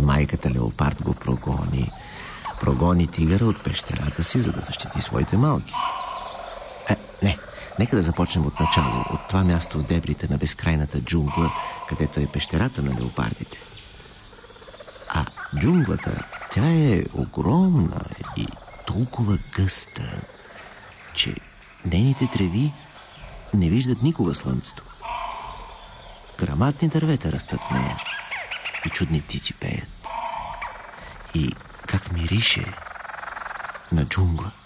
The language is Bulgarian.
майката леопард го прогони. Прогони тигъра от пещерата си, за да защити своите малки. Не, нека да започнем от начало, от това място в дебрите на безкрайната джунгла, където е пещерата на леопардите. А джунглата, тя е огромна и толкова гъста, че нейните треви не виждат никога слънцето. Грамадни дървета растат в нея и чудни птици пеят. И как мирише на джунгла.